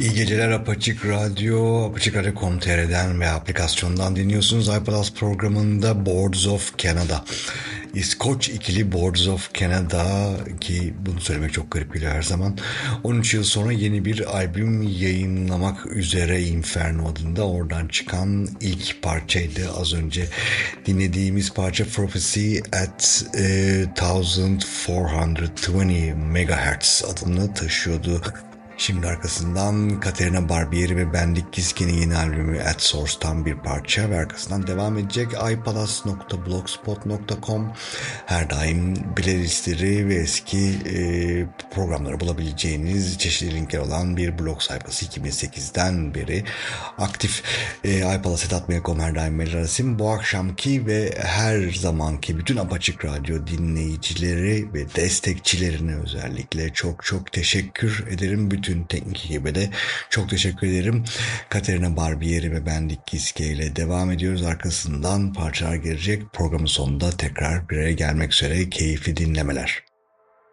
İyi geceler Apaçık Radyo, Apaçık Radyo.com.tr'den ve aplikasyondan dinliyorsunuz. iPalaz programında Boards of Canada. İskoç ikili Boards of Canada, ki bunu söylemek çok garip geliyor her zaman. 13 yıl sonra yeni bir albüm yayınlamak üzere, Inferno adında. Oradan çıkan ilk parçaydı az önce dinlediğimiz parça. Prophecy at 1420 MHz adını taşıyordu. Şimdi arkasından Katerina Barbieri ve Bendik Gizke'nin yeni albümü At Source'tan bir parça ve arkasından devam edecek iPalaz.blogspot.com. Her daim playlistleri ve eski programları bulabileceğiniz çeşitli linkler olan bir blog sayfası, 2008'den beri aktif. iPalaz.mail.com her daim mail adresim. Bu akşamki ve her zamanki bütün Apaçık Radyo dinleyicileri ve destekçilerine özellikle çok çok teşekkür ederim. Bütün teknik ekibe de çok teşekkür ederim. Katerina Barbieri ve Bendik Gizke ile devam ediyoruz. Arkasından parçalar gelecek. Programın sonunda tekrar bir araya gelmek üzere. Keyifli dinlemeler.